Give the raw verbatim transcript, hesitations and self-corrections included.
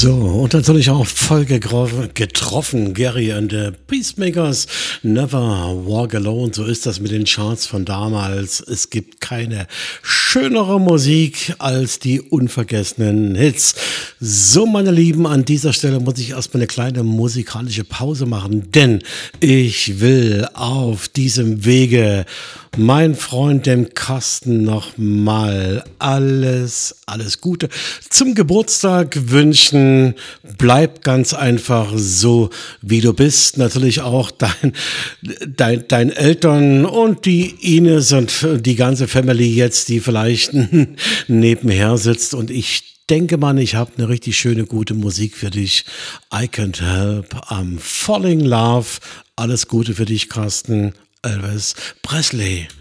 So, und natürlich auch voll gegro- getroffen, Gary and the Peacemakers, Never Walk Alone, so ist das mit den Charts von damals. Es gibt keine schönere Musik als die unvergessenen Hits. So, meine Lieben, an dieser Stelle muss ich erstmal eine kleine musikalische Pause machen, denn ich will auf diesem Wege mein Freund dem Carsten nochmal alles, alles Gute zum Geburtstag wünschen. Bleib ganz einfach so, wie du bist. Natürlich auch dein, dein, dein Eltern und die Ines und die ganze Family jetzt, die vielleicht nebenher sitzt. Und ich denke mal, ich habe eine richtig schöne, gute Musik für dich. I Can't Help, I'm Falling in Love. Alles Gute für dich, Carsten. Elvis Presley.